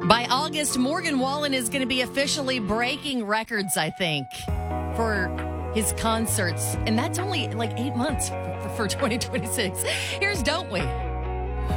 By August, Morgan Wallen is going to be officially breaking records, I think, for his concerts. And that's only like 8 months for 2026. Here's Don't We?